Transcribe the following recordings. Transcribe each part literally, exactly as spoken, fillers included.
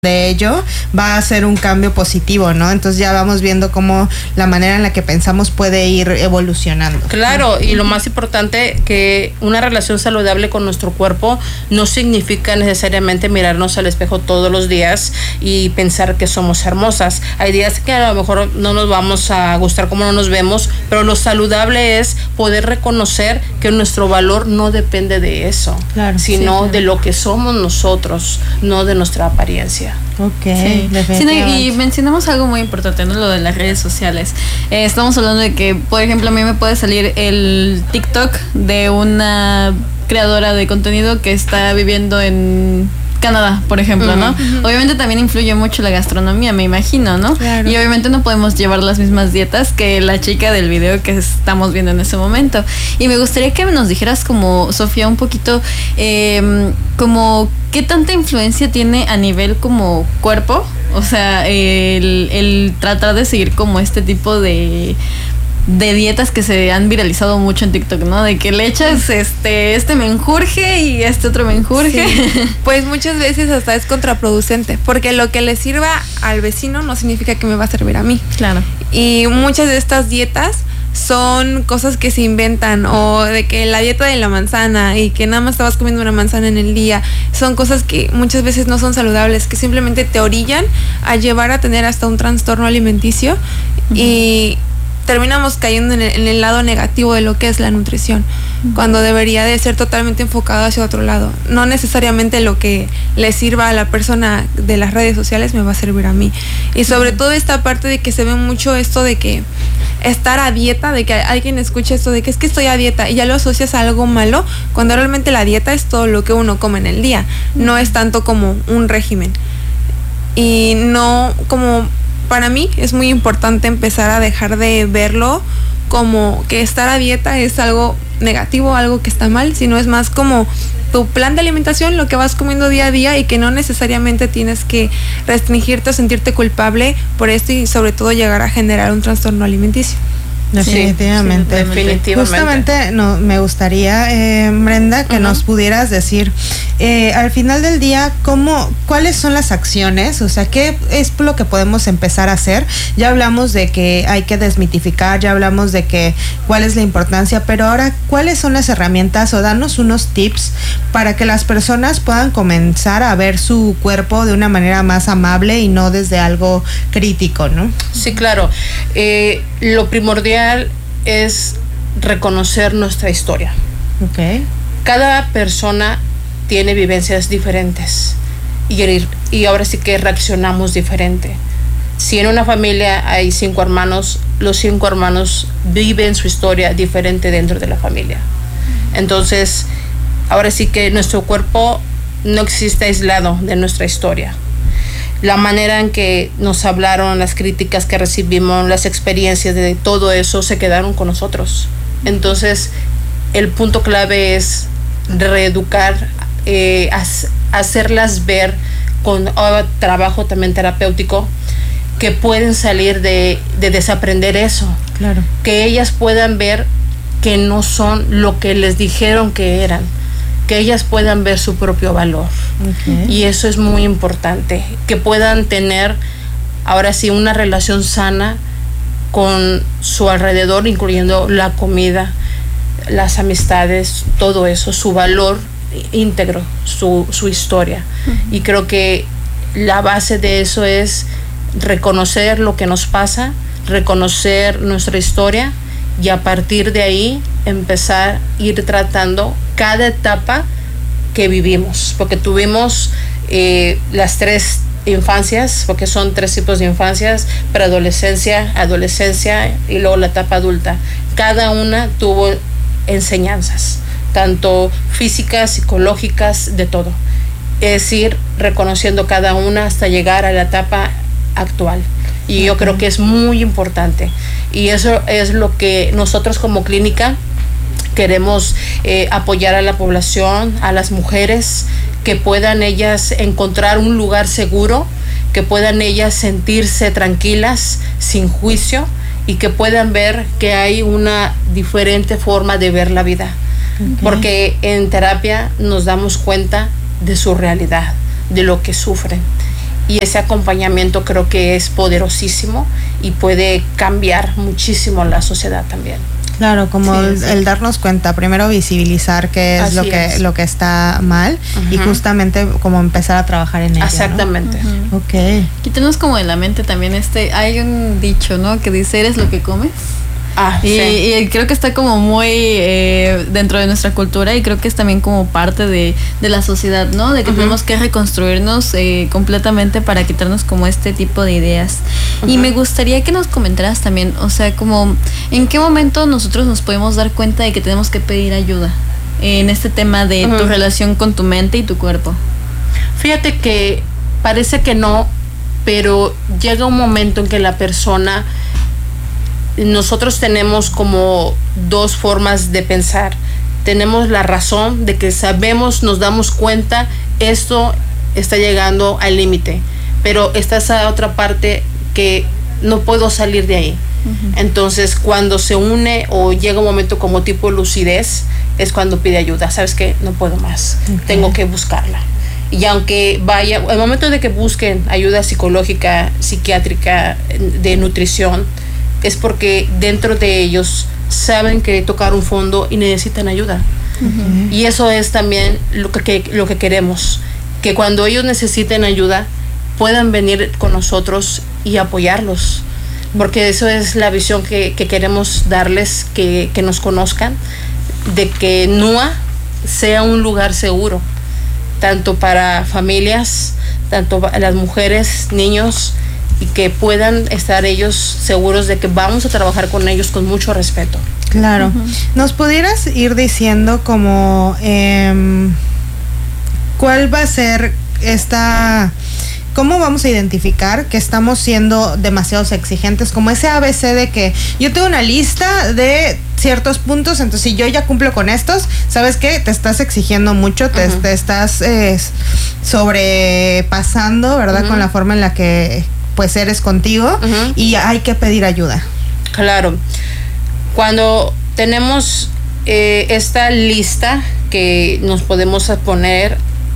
de ello va a ser un cambio positivo, ¿no? Entonces ya vamos viendo cómo la manera en la que pensamos puede ir evolucionando. Claro, y lo más importante, que una relación saludable con nuestro cuerpo no significa necesariamente mirarnos al espejo todos los días y pensar que somos hermosas. Hay días que a lo mejor no nos vamos a gustar como no nos vemos, pero lo saludable es poder reconocer que nuestro valor no depende de eso, claro, sino sí, claro. de lo que somos nosotros, no de nuestra apariencia. Ok, sí. Sí, no, y mencionamos algo muy importante, ¿no? Lo de las redes sociales. Eh, estamos hablando de que, por ejemplo, a mí me puede salir el TikTok de una creadora de contenido que está viviendo en Canadá, por ejemplo, ¿no? Uh-huh. Obviamente también influye mucho la gastronomía, me imagino, ¿no? Claro. Y obviamente no podemos llevar las mismas dietas que la chica del video que estamos viendo en ese momento. Y me gustaría que nos dijeras como, Sofía, un poquito, eh, como, ¿qué tanta influencia tiene a nivel como cuerpo? O sea, el, el tratar de seguir como este tipo de... de dietas que se han viralizado mucho en TikTok, ¿no? De que le echas este este menjurje y este otro menjurje. Sí. Pues muchas veces hasta es contraproducente, porque lo que le sirva al vecino no significa que me va a servir a mí. Claro. Y muchas de estas dietas son cosas que se inventan, o de que la dieta de la manzana y que nada más estabas comiendo una manzana en el día, son cosas que muchas veces no son saludables, que simplemente te orillan a llevar a tener hasta un trastorno alimenticio. Uh-huh. Y terminamos cayendo en el, en el lado negativo de lo que es la nutrición, uh-huh. cuando debería de ser totalmente enfocado hacia otro lado. No necesariamente lo que le sirva a la persona de las redes sociales me va a servir a mí. Y sobre uh-huh. todo esta parte de que se ve mucho esto de que estar a dieta, de que alguien escuche esto de que es que estoy a dieta y ya lo asocias a algo malo, cuando realmente la dieta es todo lo que uno come en el día, uh-huh. no es tanto como un régimen. Y no como... Para mí es muy importante empezar a dejar de verlo como que estar a dieta es algo negativo, algo que está mal, sino es más como tu plan de alimentación, lo que vas comiendo día a día, y que no necesariamente tienes que restringirte o sentirte culpable por esto, y sobre todo llegar a generar un trastorno alimenticio. Definitivamente. Sí, definitivamente. Justamente no, me gustaría, eh, Brenda, que uh-huh. nos pudieras decir, eh, al final del día, ¿cómo, cuáles son las acciones? O sea, ¿qué es lo que podemos empezar a hacer? Ya hablamos de que hay que desmitificar, ya hablamos de que cuál es la importancia, pero ahora, ¿cuáles son las herramientas o danos unos tips para que las personas puedan comenzar a ver su cuerpo de una manera más amable y no desde algo crítico, ¿no? Sí, claro. Eh, lo primordial es reconocer nuestra historia. Okay. Cada persona tiene vivencias diferentes y, y ahora sí que reaccionamos diferente. Si en una familia hay cinco hermanos, los cinco hermanos viven su historia diferente dentro de la familia. Entonces, ahora sí que nuestro cuerpo no existe aislado de nuestra historia. La manera en que nos hablaron, las críticas que recibimos, las experiencias de todo eso se quedaron con nosotros. Entonces, el punto clave es reeducar, eh, hacerlas ver con oh, trabajo también terapéutico, que pueden salir de, de desaprender eso. Claro. Que ellas puedan ver que no son lo que les dijeron que eran, que ellas puedan ver su propio valor. Okay. Y eso es muy importante, que puedan tener ahora sí una relación sana con su alrededor, incluyendo la comida, las amistades, todo eso, su valor íntegro, su, su historia. Uh-huh. Y creo que la base de eso es reconocer lo que nos pasa, reconocer nuestra historia, y a partir de ahí empezar a ir tratando cada etapa que vivimos, porque tuvimos eh, las tres infancias, porque son tres tipos de infancias: preadolescencia, adolescencia y luego la etapa adulta. Cada una tuvo enseñanzas, tanto físicas, psicológicas, de todo. Es ir reconociendo cada una hasta llegar a la etapa actual. Y okay. yo creo que es muy importante. Y eso es lo que nosotros como clínica queremos eh, apoyar a la población, a las mujeres, que puedan ellas encontrar un lugar seguro, que puedan ellas sentirse tranquilas, sin juicio, y que puedan ver que hay una diferente forma de ver la vida. Okay. Porque en terapia nos damos cuenta de su realidad, de lo que sufren. y ese acompañamiento creo que es poderosísimo y puede cambiar muchísimo la sociedad también. Claro, como sí, el, sí. el darnos cuenta, primero visibilizar qué es Así lo que es. lo que está mal uh-huh. y justamente como empezar a trabajar en ello. Exactamente. ¿No? Uh-huh. Okay. Quítanos como en la mente también este, hay un dicho, ¿no? Que dice, eres lo que comes. Ah, y, sí. y creo que está como muy eh, dentro de nuestra cultura y creo que es también como parte de, de la sociedad, ¿no? De que uh-huh. tenemos que reconstruirnos eh, completamente para quitarnos como este tipo de ideas. Uh-huh. Y me gustaría que nos comentaras también, o sea, como en qué momento nosotros nos podemos dar cuenta de que tenemos que pedir ayuda en este tema de uh-huh. tu relación con tu mente y tu cuerpo. Fíjate que parece que no, pero llega un momento en que la persona... Nosotros tenemos como dos formas de pensar. Tenemos la razón de que sabemos, nos damos cuenta, esto está llegando al límite, pero está esa otra parte que no puedo salir de ahí. Uh-huh. Entonces, cuando se une o llega un momento como tipo lucidez, es cuando pide ayuda. ¿Sabes qué? No puedo más. Okay. Tengo que buscarla. Y aunque vaya, al momento de que busquen ayuda psicológica, psiquiátrica, de nutrición, es porque dentro de ellos saben que tocaron fondo y necesitan ayuda. Uh-huh. Y eso es también lo que, que, lo que queremos, que cuando ellos necesiten ayuda puedan venir con nosotros y apoyarlos, porque eso es la visión que, que queremos darles, que, que nos conozcan, de que N U A sea un lugar seguro, tanto para familias, tanto para las mujeres, niños, y que puedan estar ellos seguros de que vamos a trabajar con ellos con mucho respeto. Claro. Uh-huh. ¿Nos pudieras ir diciendo como eh, cuál va a ser esta... ¿Cómo vamos a identificar que estamos siendo demasiados exigentes? Como ese A B C de que yo tengo una lista de ciertos puntos, entonces si yo ya cumplo con estos, ¿sabes qué? Te estás exigiendo mucho, te, uh-huh. te estás eh, sobrepasando, ¿verdad? Uh-huh. Con la forma en la que... pues eres contigo uh-huh. y hay que pedir ayuda. Claro. Cuando tenemos eh, esta lista que nos podemos poner,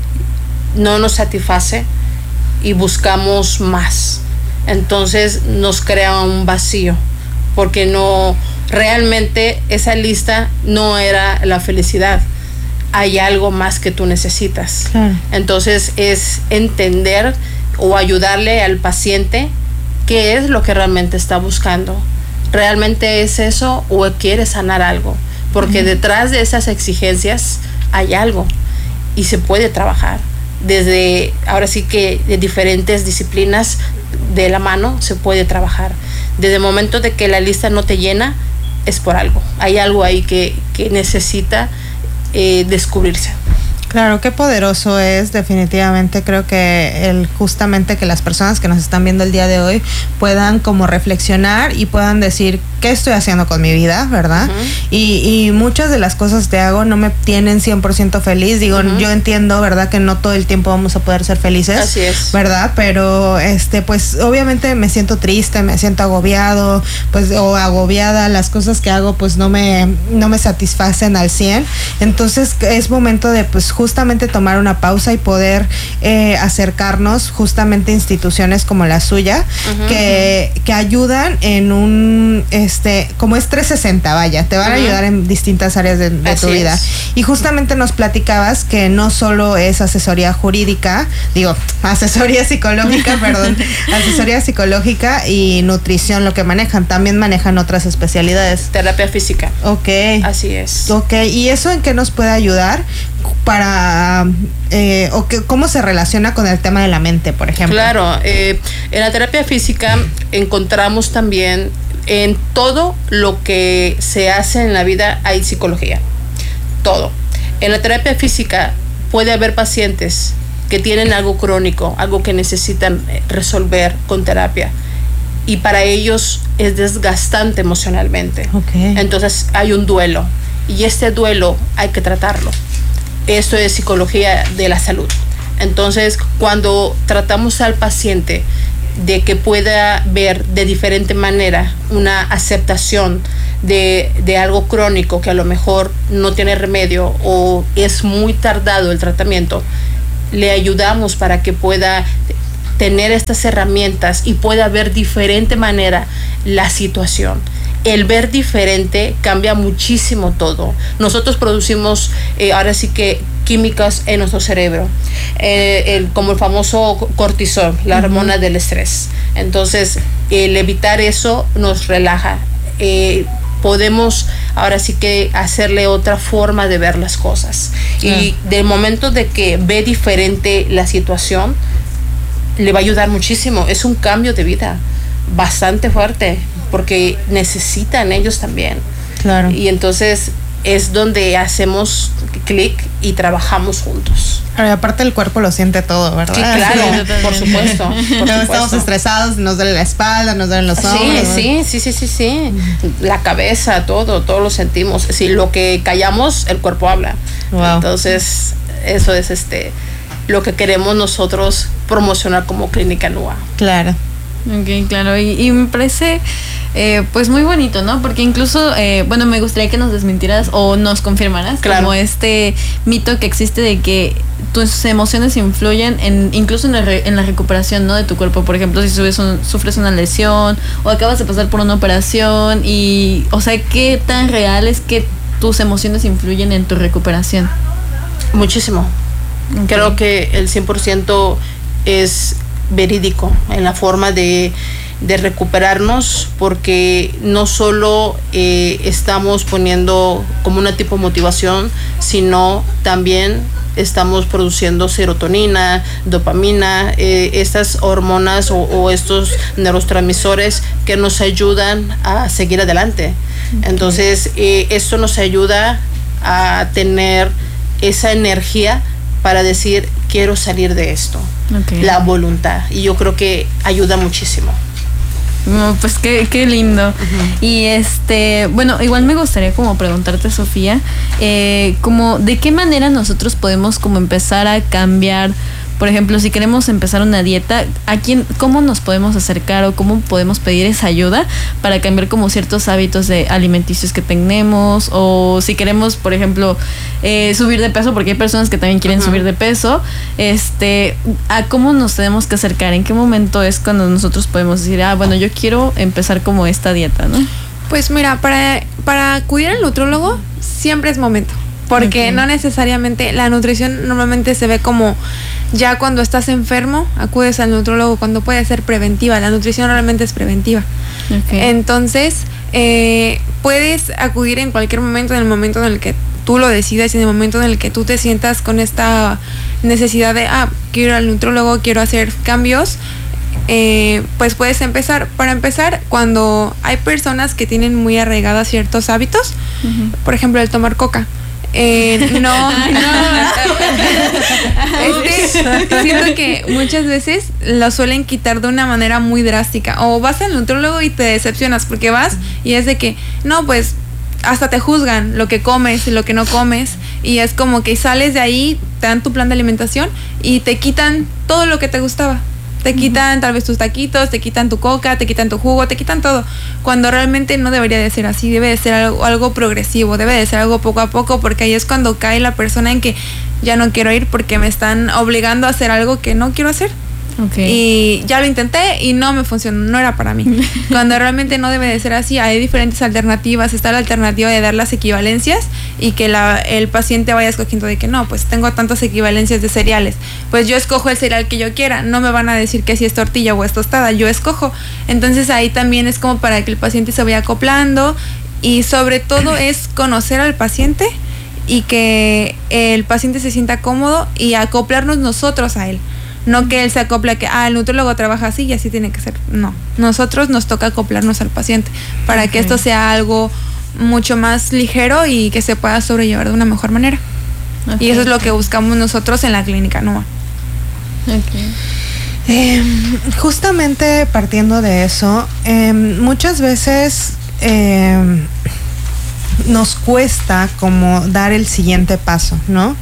no nos satisface y buscamos más. Entonces nos crea un vacío, porque no, realmente esa lista no era la felicidad. Hay algo más que tú necesitas. Claro. Entonces es entender o ayudarle al paciente qué es lo que realmente está buscando. ¿Realmente es eso o quiere sanar algo? Porque uh-huh. detrás de esas exigencias hay algo y se puede trabajar. Desde, ahora sí que de diferentes disciplinas de la mano se puede trabajar. Desde el momento de que la lista no te llena, es por algo. Hay algo ahí que, que necesita eh, descubrirse. Claro, qué poderoso es, definitivamente. Creo que el justamente que las personas que nos están viendo el día de hoy puedan como reflexionar y puedan decir qué estoy haciendo con mi vida, ¿verdad? Uh-huh. Y, y muchas de las cosas que hago no me tienen cien por ciento feliz. Digo, uh-huh. yo entiendo, ¿verdad? Que no todo el tiempo vamos a poder ser felices. Así es. ¿Verdad? Pero, este, pues, obviamente me siento triste, me siento agobiado, pues, o agobiada. Las cosas que hago, pues, no me, no me satisfacen al cien. Entonces, es momento de, pues, justamente tomar una pausa y poder eh, acercarnos justamente a instituciones como la suya, uh-huh, que, que ayudan en un, este, como es trescientos sesenta, vaya, te van uh-huh. a ayudar en distintas áreas de, de tu vida. Es. Y justamente nos platicabas que no solo es asesoría jurídica, digo, asesoría psicológica, perdón, asesoría psicológica y nutrición lo que manejan, también manejan otras especialidades. Terapia física. Ok. Así es. Ok, ¿y eso en qué nos puede ayudar para, eh, o que, cómo se relaciona con el tema de la mente, por ejemplo? Claro, eh, en la terapia física encontramos también en todo lo que se hace en la vida hay psicología, todo. En la terapia física puede haber pacientes que tienen algo crónico, algo que necesitan resolver con terapia, y para ellos es desgastante emocionalmente. Okay. Entonces hay un duelo, y este duelo hay que tratarlo. Esto es psicología de la salud. Entonces, cuando tratamos al paciente de que pueda ver de diferente manera una aceptación de, de algo crónico que a lo mejor no tiene remedio o es muy tardado el tratamiento, le ayudamos para que pueda tener estas herramientas y pueda ver diferente manera la situación. El ver diferente cambia muchísimo todo. Nosotros producimos eh, ahora sí que químicas en nuestro cerebro, eh, el, como el famoso cortisol, la uh-huh. hormona del estrés. Entonces, el evitar eso nos relaja. Eh, podemos ahora sí que hacerle otra forma de ver las cosas. Uh-huh. Y del momento de que ve diferente la situación, le va a ayudar muchísimo. Es un cambio de vida bastante fuerte, porque necesitan ellos también. Claro. Y entonces es donde hacemos clic y trabajamos juntos. Pero aparte el cuerpo lo siente todo, ¿verdad? Sí, claro, por supuesto. Por supuesto. Estamos estresados, nos duele la espalda, nos duelen los hombros. Sí, sí, sí, sí, sí, sí. La cabeza, todo, todo lo sentimos. Si lo que callamos, el cuerpo habla. Wow. Entonces, eso es este lo que queremos nosotros promocionar como Clínica Nua. Claro. Ok, claro, y, y me parece eh, pues muy bonito, ¿no? Porque incluso, eh, bueno, me gustaría que nos desmintieras o nos confirmaras claro. como este mito que existe de que tus emociones influyen en incluso en la, re, en la recuperación, ¿no? De tu cuerpo. Por ejemplo, si subes un, sufres una lesión o acabas de pasar por una operación y, o sea, ¿qué tan real es que tus emociones influyen en tu recuperación? Muchísimo. Okay. Creo que el cien por ciento es verídico en la forma de, de recuperarnos, porque no solo eh, estamos poniendo como una tipo de motivación, sino también estamos produciendo serotonina, dopamina, eh, estas hormonas o, o estos neurotransmisores que nos ayudan a seguir adelante. Okay. Entonces eh, esto nos ayuda a tener esa energía para decir, quiero salir de esto. Okay. La voluntad. Y yo creo que ayuda muchísimo. No, pues qué, qué lindo. Uh-huh. Y este, bueno, igual me gustaría como preguntarte, Sofía, eh, como de qué manera nosotros podemos como empezar a cambiar. Por ejemplo, si queremos empezar una dieta, ¿a quién, cómo nos podemos acercar o cómo podemos pedir esa ayuda para cambiar como ciertos hábitos de alimenticios que tenemos? O si queremos, por ejemplo, eh, subir de peso, porque hay personas que también quieren uh-huh. subir de peso, este, ¿a cómo nos tenemos que acercar? ¿En qué momento es cuando nosotros podemos decir, ah, bueno, yo quiero empezar como esta dieta, ¿no? Pues mira, para, para acudir al nutrólogo siempre es momento. Porque okay. no necesariamente, la nutrición normalmente se ve como ya cuando estás enfermo, acudes al nutrólogo cuando puede ser preventiva. La nutrición realmente es preventiva. Okay. Entonces, eh, puedes acudir en cualquier momento, en el momento en el que tú lo decidas y en el momento en el que tú te sientas con esta necesidad de, ah, quiero ir al nutrólogo, quiero hacer cambios. Eh, pues puedes empezar. Para empezar, cuando hay personas que tienen muy arraigadas ciertos hábitos, uh-huh. por ejemplo, el tomar coca. Eh, no, Ay, no. Es que siento que muchas veces lo suelen quitar de una manera muy drástica. O vas al nutrólogo y te decepcionas porque vas y es de que, no, pues hasta te juzgan lo que comes y lo que no comes. Y es como que sales de ahí, te dan tu plan de alimentación y te quitan todo lo que te gustaba. Te quitan tal vez tus taquitos, te quitan tu coca, te quitan tu jugo, te quitan todo. Cuando realmente no debería de ser así, debe de ser algo, algo progresivo, debe de ser algo poco a poco, porque ahí es cuando cae la persona en que ya no quiero ir porque me están obligando a hacer algo que no quiero hacer. Okay. Y ya lo intenté y no me funcionó, no era para mí. Cuando realmente no debe de ser así, hay diferentes alternativas. Está la alternativa de dar las equivalencias y que la, el paciente vaya escogiendo de que no, pues tengo tantas equivalencias de cereales, pues yo escojo el cereal que yo quiera. No me van a decir que si es tortilla o es tostada, yo escojo. Entonces ahí también es como para que el paciente se vaya acoplando, y sobre todo es conocer al paciente y que el paciente se sienta cómodo y acoplarnos nosotros a él. No que él se acople a que, ah, el nutrólogo trabaja así y así tiene que ser. No, nosotros nos toca acoplarnos al paciente para okay. que esto sea algo mucho más ligero y que se pueda sobrellevar de una mejor manera. Okay. Y eso es lo que buscamos nosotros en la Clínica Nua. Okay. Eh, justamente partiendo de eso, eh, muchas veces eh, nos cuesta como dar el siguiente paso, ¿no?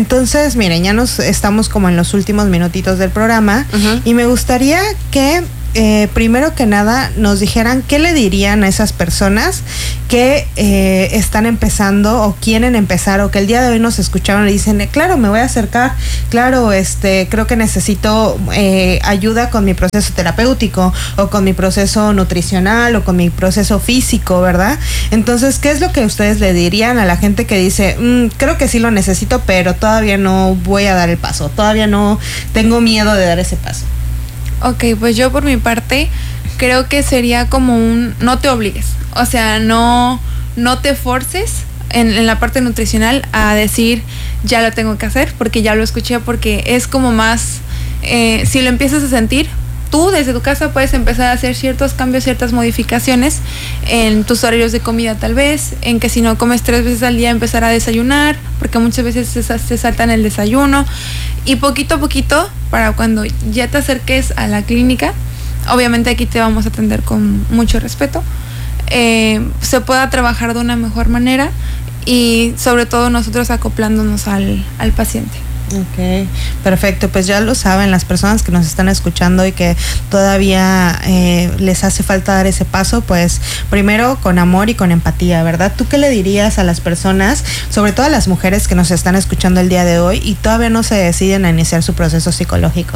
Entonces, miren, ya nos estamos como en los últimos minutitos del programa uh-huh. y me gustaría que eh, primero que nada nos dijeran qué le dirían a esas personas que eh, están empezando o quieren empezar, o que el día de hoy nos escucharon y dicen, claro, me voy a acercar, claro, este, creo que necesito eh, ayuda con mi proceso terapéutico o con mi proceso nutricional o con mi proceso físico, ¿verdad? Entonces, ¿qué es lo que ustedes le dirían a la gente que dice, mm, creo que sí lo necesito, pero todavía no voy a dar el paso, todavía no tengo miedo de dar ese paso? Ok, pues yo por mi parte creo que sería como un no te obligues, o sea, no, no te forces en, en la parte nutricional a decir ya lo tengo que hacer porque ya lo escuché, porque es como más, eh, si lo empiezas a sentir, tú desde tu casa puedes empezar a hacer ciertos cambios, ciertas modificaciones en tus horarios de comida tal vez, en que si no comes tres veces al día empezar a desayunar, porque muchas veces se, se saltan el desayuno, y poquito a poquito, para cuando ya te acerques a la clínica, obviamente aquí te vamos a atender con mucho respeto, eh, se pueda trabajar de una mejor manera y sobre todo nosotros acoplándonos al, al paciente. Ok, perfecto, pues ya lo saben las personas que nos están escuchando y que todavía eh, les hace falta dar ese paso, pues primero con amor y con empatía, ¿verdad? ¿Tú qué le dirías a las personas, sobre todo a las mujeres que nos están escuchando el día de hoy y todavía no se deciden a iniciar su proceso psicológico?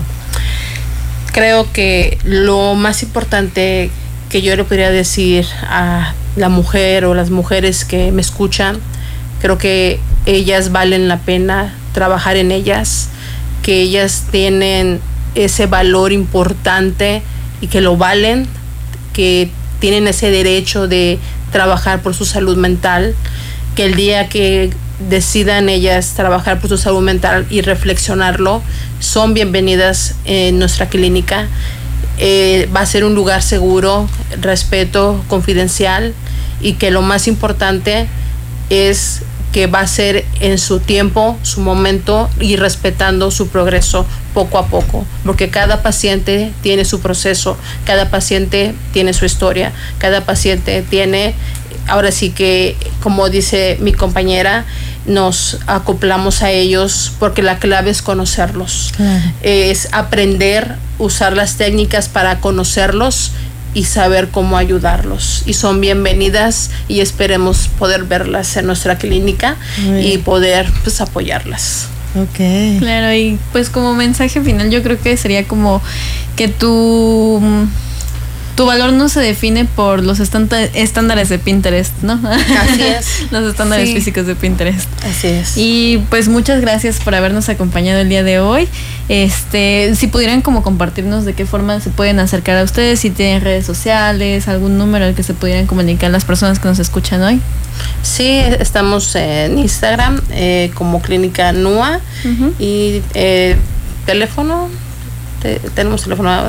Creo que lo más importante que yo le podría decir a la mujer o las mujeres que me escuchan, creo que ellas valen la pena trabajar en ellas, que ellas tienen ese valor importante y que lo valen, que tienen ese derecho de trabajar por su salud mental, que el día que decidan ellas trabajar por su salud mental y reflexionarlo, son bienvenidas en nuestra clínica. Eh, va a ser un lugar seguro, respeto, confidencial, y que lo más importante es que va a ser en su tiempo, su momento, y respetando su progreso poco a poco, porque cada paciente tiene su proceso, cada paciente tiene su historia, cada paciente tiene, ahora sí que, como dice mi compañera, nos acoplamos a ellos porque la clave es conocerlos, claro. Es aprender, usar las técnicas para conocerlos y saber cómo ayudarlos, y son bienvenidas y esperemos poder verlas en nuestra clínica y poder pues apoyarlas. Okay. Claro, y pues como mensaje final yo creo que sería como que tu tu valor no se define por los estándares de Pinterest, ¿no? Así es. Los estándares sí. físicos de Pinterest. Así es. Y pues muchas gracias por habernos acompañado el día de hoy. Este, si pudieran como compartirnos de qué forma se pueden acercar a ustedes, si tienen redes sociales, algún número al que se pudieran comunicar las personas que nos escuchan hoy. Sí, estamos en Instagram eh, como Clínica Nua, uh-huh. y eh, teléfono, te, tenemos teléfono.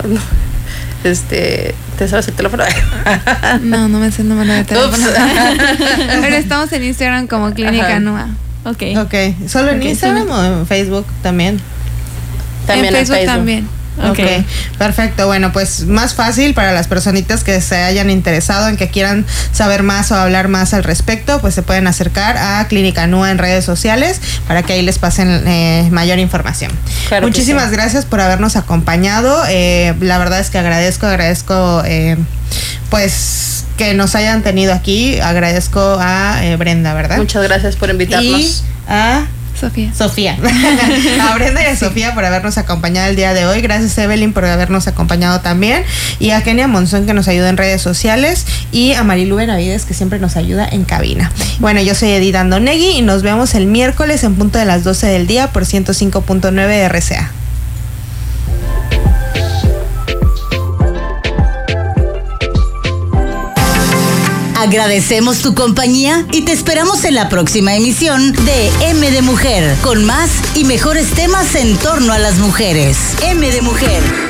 Este, ¿te sabes el teléfono? No, no me sé el número de teléfono. Pero estamos en Instagram como Clínica Nua. Okay. Okay. ¿Solo en okay, Instagram sí. o en Facebook también? También en Facebook, en Facebook. también. Okay. ok, perfecto. Bueno, pues más fácil para las personitas que se hayan interesado en que quieran saber más o hablar más al respecto, pues se pueden acercar a Clínica Nua en redes sociales para que ahí les pasen eh, mayor información. Claro. Muchísimas sí. gracias por habernos acompañado. Eh, la verdad es que agradezco, agradezco eh, pues que nos hayan tenido aquí. Agradezco a eh, Brenda, ¿verdad? Muchas gracias por invitarnos. Y a Sofía. Sofía. A Brenda y a sí. Sofía por habernos acompañado el día de hoy. Gracias, Evelyn, por habernos acompañado también. Y a Kenia Monzón, que nos ayuda en redes sociales. Y a Marilu Benavides, que siempre nos ayuda en cabina. Bueno, yo soy Edith Andonegui y nos vemos el miércoles en punto de las doce del día por ciento cinco punto nueve R C A. Agradecemos tu compañía y te esperamos en la próxima emisión de M de Mujer, con más y mejores temas en torno a las mujeres. M de Mujer.